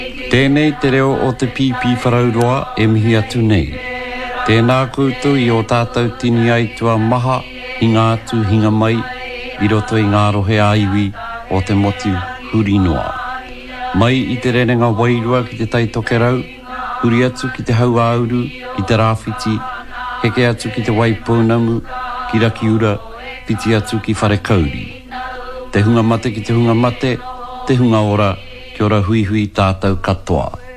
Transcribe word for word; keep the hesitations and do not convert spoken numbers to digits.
Tēnei te reo o te pipi wharauroa e mihi atu nei. Tēnā koutou i o tātou tini aitua maha i ngā tūhinga mai i roto i ngā rohe aiwi o te motu huri noa. Mai i te rerenga wairua ki te taitoke rau, huri atu ki te hau auru, ki te rāwhiti, heke atu ki te waipounamu, ki raki ura, piti atu ki whare kauri. Te hunga mate ki te hunga mate, te hunga ora, kia ora hui hui tātou katoa.